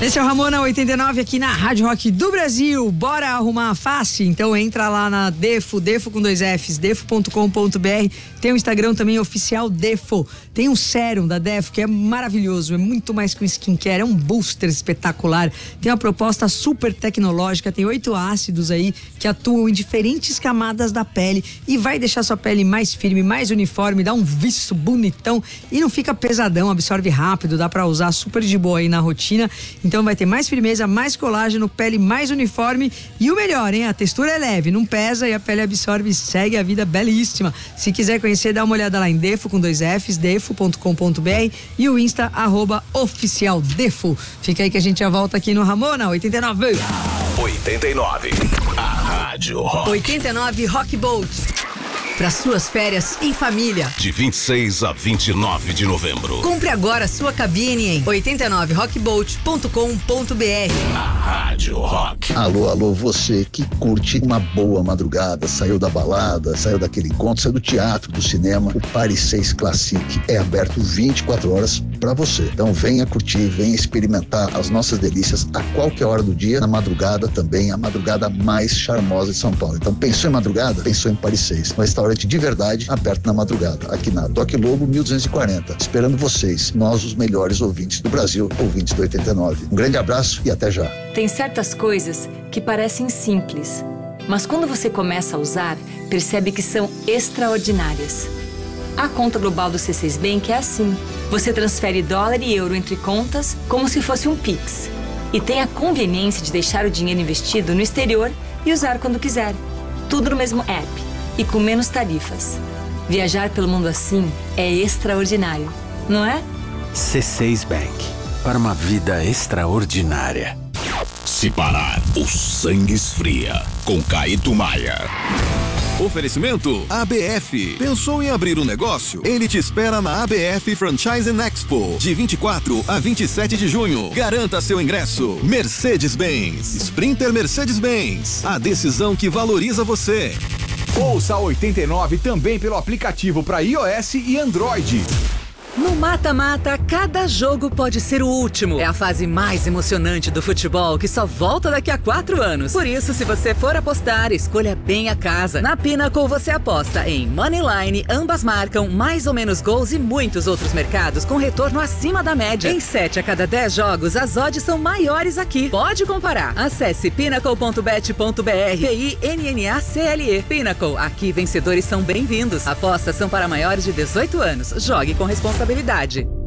Esse é o Ramona 89 aqui na Rádio Rock do Brasil. Bora arrumar a face? Então entra lá na Defo com 2 Fs, defo.com.br. Tem o Instagram também oficial Defo. Tem um sérum da Defo que é maravilhoso, é muito mais que um skincare, é um booster espetacular. Tem uma proposta super tecnológica, tem 8 ácidos aí que atuam em diferentes camadas da pele e vai deixar sua pele mais firme, mais uniforme, dá um viço bonitão e não fica pesadão, absorve rápido, dá pra usar super de boa aí na rotina. Então vai ter mais firmeza, mais colágeno, pele mais uniforme e o melhor, hein? A textura é leve, não pesa e a pele absorve e segue a vida belíssima. Se quiser conhecer, dá uma olhada lá em Defo com 2 Fs, defo.com.br e o Insta @oficialdefo. Fica aí que a gente já volta aqui no Ramona 89. 89, a Rádio Rock. 89 Rock Boat. Para suas férias em família. De 26 a 29 de novembro. Compre agora sua cabine em 89rockboat.com.br. A Rádio Rock. Alô, você que curte uma boa madrugada, saiu da balada, saiu daquele encontro, saiu do teatro, do cinema. O Paris 6 Classic é aberto 24 horas para você. Então venha curtir, venha experimentar as nossas delícias a qualquer hora do dia, na madrugada também, a madrugada mais charmosa de São Paulo. Então pensou em madrugada? Pensou em Paris 6. Um restaurante de verdade, aberto na madrugada, aqui na Doc Lobo 1240, esperando vocês, nós os melhores ouvintes do Brasil, ouvintes do 89. Um grande abraço e até já. Tem certas coisas que parecem simples, mas quando você começa a usar, percebe que são extraordinárias. A conta global do C6 Bank é assim. Você transfere dólar e euro entre contas como se fosse um Pix. E tem a conveniência de deixar o dinheiro investido no exterior e usar quando quiser. Tudo no mesmo app e com menos tarifas. Viajar pelo mundo assim é extraordinário, não é? C6 Bank, para uma vida extraordinária. Se parar, o sangue esfria. Com Caíto Maia. Oferecimento ABF. Pensou em abrir um negócio? Ele te espera na ABF Franchising Expo, de 24 a 27 de junho. Garanta seu ingresso. Mercedes-Benz. Sprinter Mercedes-Benz. A decisão que valoriza você. Ouça a 89 também pelo aplicativo para iOS e Android. No mata-mata, cada jogo pode ser o último. É a fase mais emocionante do futebol que só volta daqui a 4 anos. Por isso, se você for apostar, escolha bem a casa. Na Pinnacle, você aposta em Moneyline, ambas marcam, mais ou menos gols e muitos outros mercados com retorno acima da média. Em 7 a cada 10 jogos, as odds são maiores aqui. Pode comparar. Acesse pinnacle.bet.br. PINNACLE. Pinnacle. Aqui vencedores são bem-vindos. Apostas são para maiores de 18 anos. Jogue com responsabilidade.